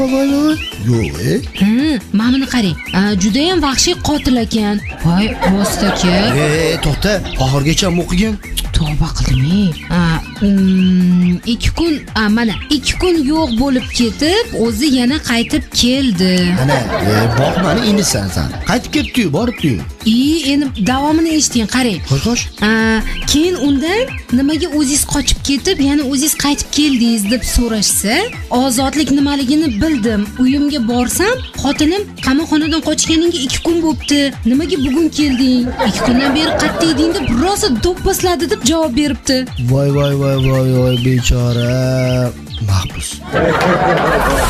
Voy. Yo'q. Mana buni qarang. Juda ham vahshiy qotil ekan. Voy, rost aka. To'xta, oxirgacha o'qigan. Tavba qildim. 2 kun, mana 2 kun yo'q bo'lib ketib, o'zi yana qaytib keldi. Ana, bor meni endi sen. Qaytib ketdi-yu, boribdi-yu. Endi davomini eshiting, qarang. Xo'sh. Keyin undan nimaga o'zingiz qochib ketib, yana o'zingiz qaytib keldingiz deb so'rashsa, ozodlik nimaligini bildim. Uyimga borsam, xotinim qamoqxonadan qochganingga 2 kun bo'libdi. Nimaga bugun kelding? 2 kundan beri qayerda eding deb rosa do'pposladi deb javob beribdi. Voy, bechora. Mahbus.